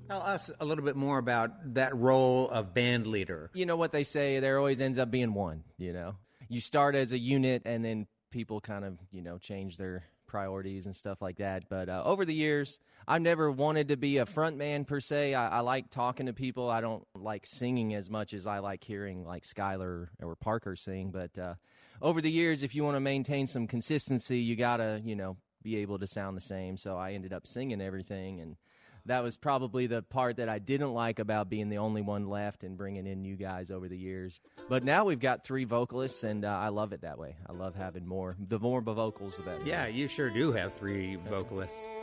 Tell us a little bit more about that role of band leader. You know what they say, there always ends up being one, you know. You start as a unit and then people kind of, change their priorities and stuff like that. But over the years, I've never wanted to be a front man per se. I like talking to people. I don't like singing as much as I like hearing like Skylar or Parker sing. But over the years, if you want to maintain some consistency, you got to, be able to sound the same. So I ended up singing everything, and that was probably the part that I didn't like about being the only one left and bringing in new guys over the years. But now we've got 3 vocalists, and I love it that way. I love having more. The more vocals, the better. Yeah, you sure do have 3 vocalists.